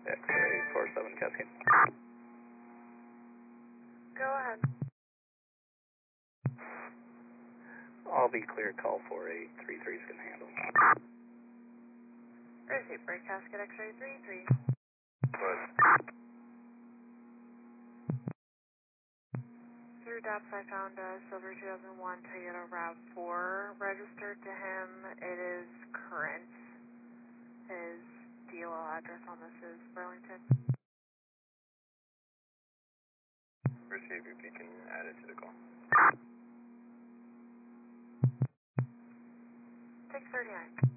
X-ray 47 Cascade. Go ahead. I'll be clear, call 4833 is going to handle. Receive break casket X-ray 33. But Through DAPS, I found a silver 2001 Toyota RAV4 registered to him. It is current. His DOL address on this is Burlington. receive if you can add it to the call. 639.